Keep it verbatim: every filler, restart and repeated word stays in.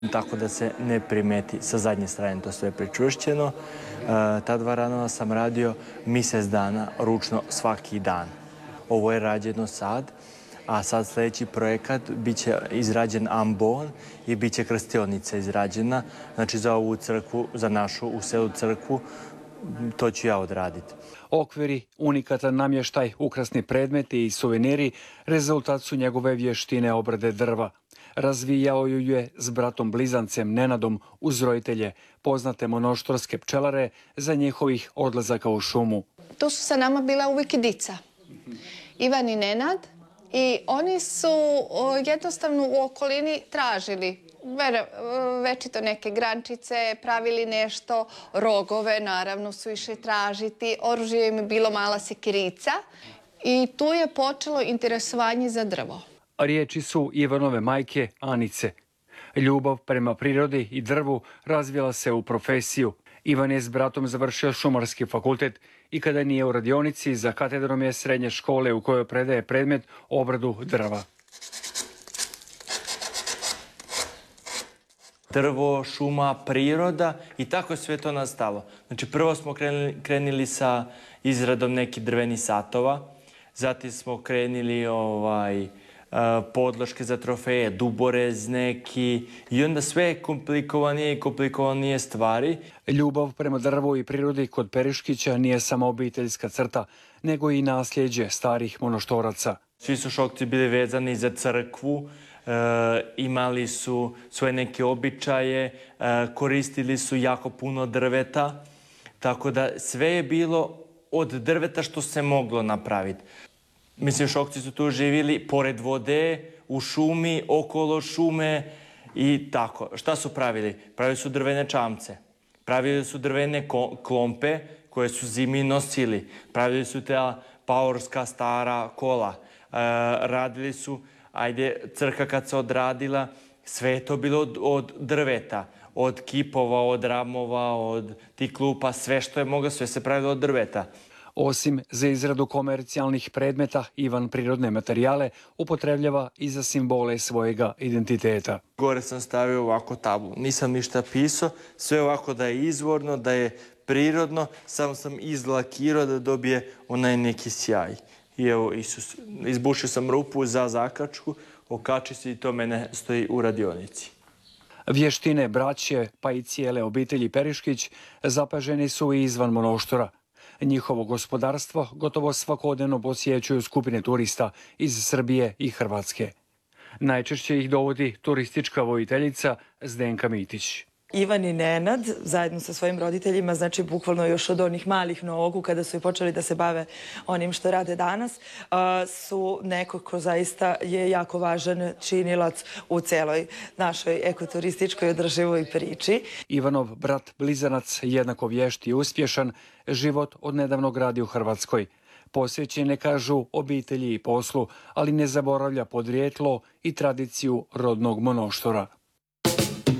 tako da se ne primeti sa zadnje strane to sve pričvršćeno. Ta dva ranova sam radio mjesec dana ručno svaki dan. Ovo je rađeno sad, a sad sljedeći projekat bit će izrađen ambon i bit će krstionica izrađena. Znači za ovu crkvu, za našu u selu crkvu, to ću ja odraditi. Okviri, unikatan namještaj, ukrasni predmeti i suveniri rezultat su njegove vještine obrade drva. Razvijao ju je s bratom blizancem Nenadom uz roditelje, poznate monoštorske pčelare, za njihovih odlazaka u šumu. Tu su sa nama bila uvijek i dica, Ivan i Nenad, i oni su jednostavno u okolini tražili večito neke grančice, pravili nešto, rogove naravno su išli tražiti, oružje im je bilo mala sekirica i tu je počelo interesovanje za drvo. Riječi su Ivanove majke Anice. Ljubav prema prirodi i drvu razvila se u profesiju. Ivan je s bratom završio šumarski fakultet i kada nije u radionici, za katedrom je srednje škole u kojoj predaje predmet obradu drva. Drvo, šuma, priroda i tako je sve to nastalo. Znači prvo smo krenuli, krenili sa izradom nekih drvenih satova, zatim smo krenili ovaj, podloške za trofeje, duborez neki i onda sve komplikovanije i komplikovanije stvari. Ljubav prema drvu i prirodi kod Periškića nije samo obiteljska crta, nego i nasljeđe starih monoštoraca. Svi su Šokci bili vezani za crkvu, e, imali su svoje neke običaje, e, koristili su jako puno drveta, tako da sve je bilo od drveta što se moglo napraviti. Mislim, Šokci su tu živjeli pored vode, u šumi, okolo šume i tako. Šta su pravili? Pravili su drvene čamce, pravili su drvene klompe koje su zimi nosili, pravili su ta paorska stara kola, e, radili su, ajde, crkva kad se odradila, sve je to bilo od, od drveta, od kipova, od ramova, od tih klupa, sve što je moglo, sve se pravilo od drveta. Osim za izradu komercijalnih predmeta, Ivan prirodne materijale upotrebljava i za simbole svojega identiteta. Gore sam stavio ovako tablu, nisam ništa pisao, sve ovako da je izvorno, da je prirodno, samo sam izlakirao da dobije onaj neki sjaj. I evo, Isus, izbušio sam rupu za zakačku, okači se i to mene stoji u radionici. Vještine braće, pa i cijele obitelji Periškić zapaženi su i izvan monoštora. Njihovo gospodarstvo gotovo svakodnevno posjećuju skupine turista iz Srbije i Hrvatske. Najčešće ih dovodi turistička voditeljica Zdenka Mitić. Ivan i Nenad, zajedno sa svojim roditeljima, znači bukvalno još od onih malih nogu, kada su i počeli da se bave onim što rade danas, su neko ko zaista je jako važan činilac u celoj našoj ekoturističkoj održivoj priči. Ivanov brat blizanac, jednako vješt i uspješan, život odnedavno gradi u Hrvatskoj. Posvećen je, kažu, obitelji i poslu, ali ne zaboravlja podrijetlo i tradiciju rodnog monoštora.